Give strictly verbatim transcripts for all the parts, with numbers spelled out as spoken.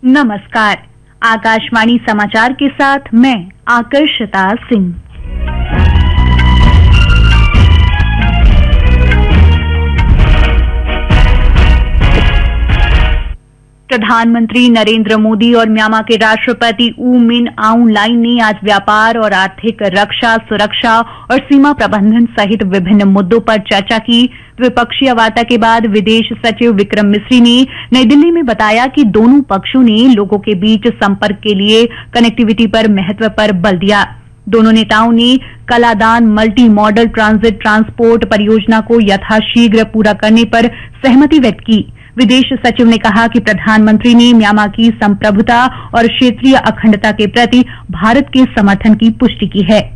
नमस्कार, आकाशवाणी समाचार के साथ मैं आकर्षिता सिंह। प्रधानमंत्री नरेंद्र मोदी और म्यांमार के राष्ट्रपति ऊ मिन आउंग लाइन ने आज व्यापार और आर्थिक रक्षा, सुरक्षा और सीमा प्रबंधन सहित विभिन्न मुद्दों पर चर्चा की। द्विपक्षीय वार्ता के बाद विदेश सचिव विक्रम मिस्री ने नई दिल्ली में बताया कि दोनों पक्षों ने लोगों के बीच संपर्क के लिए कनेक्टिविटी पर महत्व पर बल दिया। दोनों नेताओं ने Kaladan multi modal transit transport परियोजना को यथाशीघ्र पूरा करने पर सहमति व्यक्त की। विदेश सचिव ने कहा कि प्रधानमंत्री ने म्यांमार की संप्रभुता और क्षेत्रीय अखंडता के प्रति भारत के समर्थन की पुष्टि की है।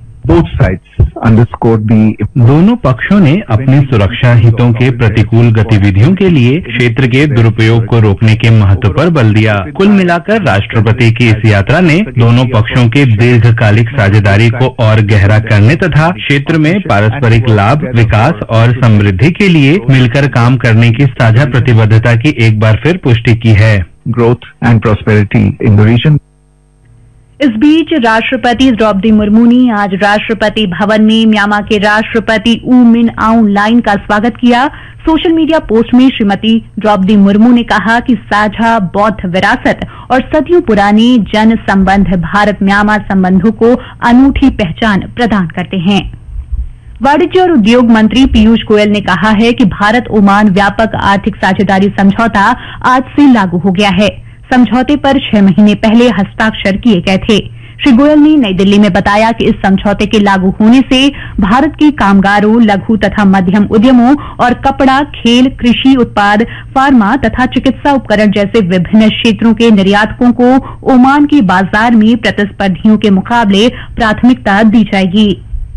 दोनों पक्षों ने अपनी सुरक्षा हितों के प्रतिकूल गतिविधियों के लिए क्षेत्र के दुरुपयोग को रोकने के महत्व पर बल दिया। कुल मिलाकर राष्ट्रपति की इस यात्रा ने दोनों पक्षों के दीर्घकालिक साझेदारी को और गहरा करने तथा क्षेत्र में पारस्परिक लाभ, विकास और समृद्धि के लिए मिलकर काम करने की साझा प्रतिबद्धता की एक बार फिर पुष्टि की है। Growth and prosperity in the reason. इस बीच राष्ट्रपति द्रौपदी मुर्मू ने आज राष्ट्रपति भवन में म्यांमार के राष्ट्रपति ऊ मिन आउंग लाइन का स्वागत किया। सोशल मीडिया पोस्ट में श्रीमती द्रौपदी मुर्मू ने कहा कि साझा बौद्ध विरासत और सदियों पुराने जन संबंध भारत म्यांमार संबंधों को अनूठी पहचान प्रदान करते हैं। वाणिज्य और उद्योग मंत्री पीयूष गोयल ने कहा है कि भारत ओमान व्यापक आर्थिक साझेदारी समझौता आज से लागू हो गया है। समझौते पर छह महीने पहले हस्ताक्षर किए गए थे। श्री गोयल ने नई दिल्ली में बताया कि इस समझौते के लागू होने से भारत के कामगारों, लघु तथा मध्यम उद्यमों और कपड़ा, खेल, कृषि उत्पाद, फार्मा तथा चिकित्सा उपकरण जैसे विभिन्न क्षेत्रों के निर्यातकों को ओमान के बाजार में प्रतिस्पर्धियों के मुकाबले प्राथमिकता दी जाएगी।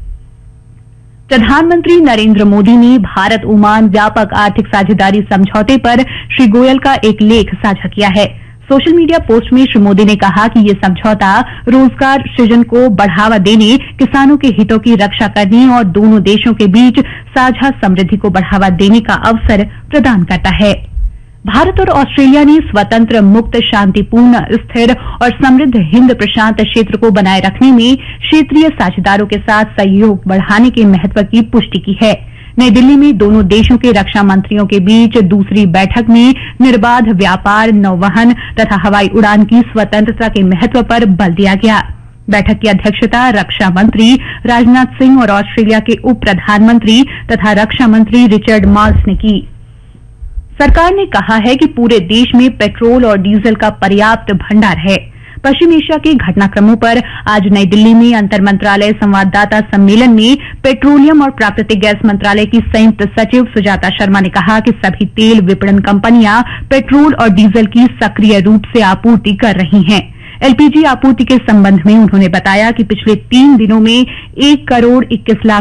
प्रधानमंत्री नरेंद्र मोदी ने भारत ओमान व्यापक आर्थिक साझेदारी समझौते पर श्री गोयल का एक लेख साझा किया है। सोशल मीडिया पोस्ट में श्री मोदी ने कहा कि ये समझौता रोजगार सृजन को बढ़ावा देने, किसानों के हितों की रक्षा करने और दोनों देशों के बीच साझा समृद्धि को बढ़ावा देने का अवसर प्रदान करता है। भारत और ऑस्ट्रेलिया ने स्वतंत्र, मुक्त, शांतिपूर्ण, स्थिर और समृद्ध हिंद प्रशांत क्षेत्र को बनाए रखने में क्षेत्रीय साझेदारों के साथ सहयोग बढ़ाने के महत्व की पुष्टि की है। नई दिल्ली में दोनों देशों के रक्षा मंत्रियों के बीच दूसरी बैठक में निर्बाध व्यापार, नौवहन तथा हवाई उड़ान की स्वतंत्रता के महत्व पर बल दिया गया। बैठक की अध्यक्षता रक्षा मंत्री राजनाथ सिंह और ऑस्ट्रेलिया के उप प्रधानमंत्री तथा रक्षा मंत्री रिचर्ड मार्ल्स ने की। सरकार ने कहा है कि पूरे देश में पेट्रोल और डीजल का पर्याप्त भंडार है। पश्चिम एशिया के घटनाक्रमों पर आज नई दिल्ली में अंतर मंत्रालय संवाददाता सम्मेलन में पेट्रोलियम और प्राकृतिक गैस मंत्रालय की संयुक्त सचिव सुजाता शर्मा ने कहा कि सभी तेल विपणन कंपनियां पेट्रोल और डीजल की सक्रिय रूप से आपूर्ति कर रही हैं। एलपीजी आपूर्ति के संबंध में उन्होंने बताया कि पिछले तीन दिनों में एक करोड़ इक्कीस लाख